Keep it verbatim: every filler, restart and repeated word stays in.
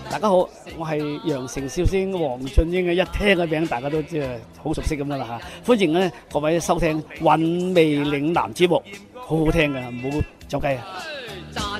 大家好，我係羊城笑星黃俊英嘅，一聽個名大家都知係好熟悉咁噶啦嚇。歡迎咧各位收聽《韻味嶺南》節目，好好聽嘅，唔好走雞啊！